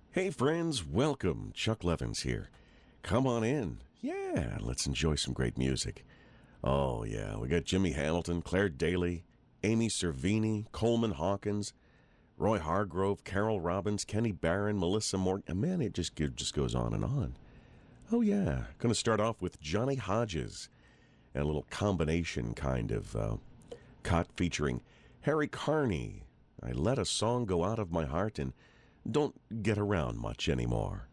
Hey, friends, welcome. Chuck Levins here. Come on in. Yeah, let's enjoy some great music. Oh, yeah, we got Jimmy Hamilton, Claire Daly, Amy Cervini, Coleman Hawkins, Roy Hargrove, Carol Robbins, Kenny Barron, Melissa Morgan. Man, it just goes on and on. Oh, yeah, going to start off with Johnny Hodges and a little combination kind of cut featuring Harry Carney. I let a song go out of my heart and don't get around much anymore.